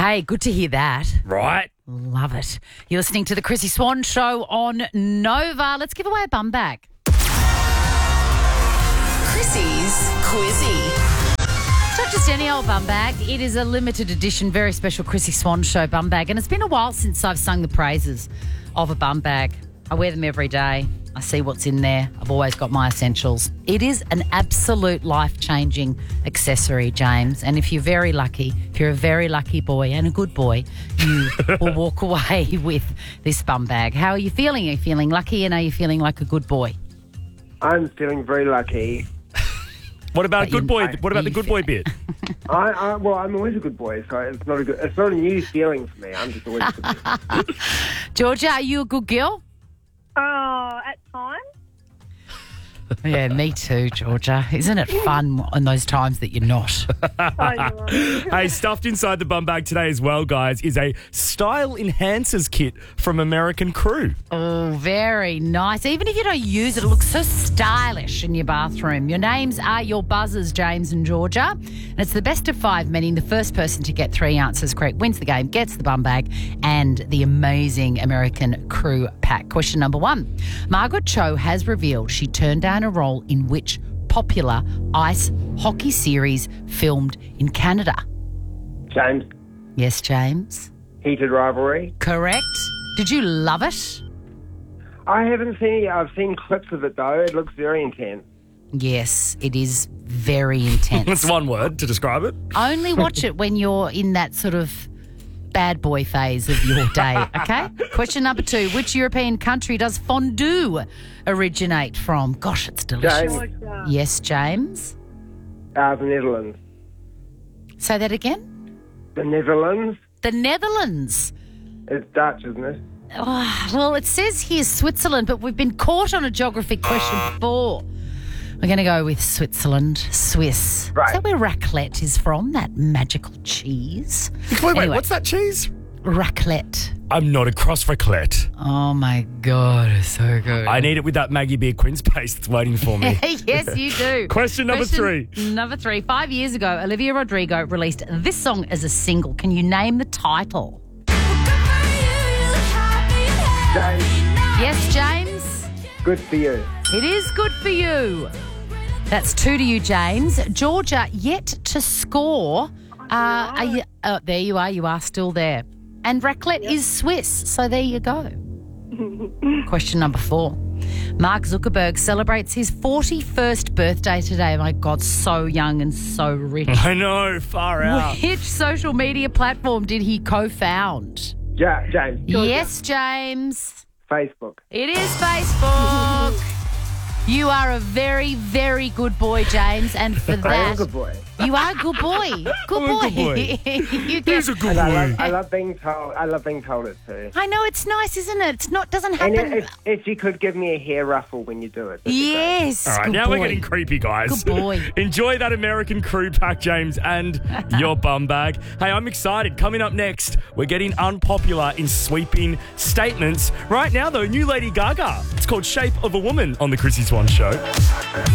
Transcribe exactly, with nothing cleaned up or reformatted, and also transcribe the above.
Hey, good to hear that. Right? Love it. You're listening to the Chrissy Swan Show on Nova. Let's give away a bum bag. Chrissy's Quizzy. It's not just any old bum bag. It is a limited edition, very special Chrissy Swan Show bum bag. And it's been a while since I've sung the praises of a bum bag. I wear them every day. I see what's in there. I've always got my essentials. It is an absolute life-changing accessory, James. And if you're very lucky, if you're a very lucky boy and a good boy, you will walk away with this bum bag. How are you feeling? Are you feeling lucky and are you feeling like a good boy? I'm feeling very lucky. What about But a good you- boy? I- What about the you good fe- boy bit? I, I well, I'm always a good boy, so it's not a good. It's not a new feeling for me. I'm just always a good boy. Georgia, are you a good girl? Oh, at times. Yeah, me too, Georgia. Isn't it fun on those times that you're not? Oh, you are. Hey, stuffed inside the bum bag today as well, guys, is a style enhancers kit from American Crew. Oh, very nice. Even if you don't use it, it looks so stylish in your bathroom. Your names are your buzzers, James and Georgia. And it's the best of five, meaning the first person to get three answers correct wins the game, gets the bum bag and the amazing American Crew pack. Question number one. Margaret Cho has revealed she turned down a role in which popular ice hockey series filmed in Canada? James, Yes, James. Heated Rivalry. Correct. Did you love it? I haven't seen it. I've seen clips of it though. It looks very intense. Yes, it is very intense. That's one word to describe it. Only watch it when you're in that sort of bad boy phase of your day, okay? Question number two. Which European country does fondue originate from? Gosh, it's delicious. James, Georgia. Yes, James. uh, the Netherlands. Say that again. The Netherlands. The Netherlands. It's Dutch, isn't it? Oh, well, it says here Switzerland, but we've been caught on a geography question before. We're going to go with Switzerland, Swiss. Right. Is that where raclette is from, that magical cheese? Wait, wait, Anyway. what's that cheese? Raclette. I'm not across raclette. Oh, my God, it's so good. I need it with that Maggie Beer Quince paste that's waiting for me. Yes, you do. Question number three. Number three. Five years ago, Olivia Rodrigo released this song as a single. Can you name the title? James, Yes, James? good for you. It is good for you. That's two to you, James. Georgia, yet to score. Uh, are you, oh, there you are. You are still there. And raclette is Swiss, so there you go. Question number four. Mark Zuckerberg celebrates his forty-first birthday today. My God, so young and so rich. I know, far out. Which social media platform did he co-found? Ja- James, Yes, James. Facebook. It is Facebook. You are a very, very good boy, James, and for I am a that, good boy. you are a good boy. Good I'm boy. a good boy. you He's get, a good And I boy. love, I love being told. I love being told it too. I know it's nice, isn't it? It's not doesn't And happen. if, if you could give me a hair ruffle when you do it. that'd be great. Yes. All right, good now boy. we're getting creepy, guys. Good boy. Enjoy that American Crew pack, James, and your bum bag. Hey, I'm excited. Coming up next, we're getting unpopular in sweeping statements. Right now, though, new Lady Gaga. It's called Shape of a Woman on the Chrissy Swan Show.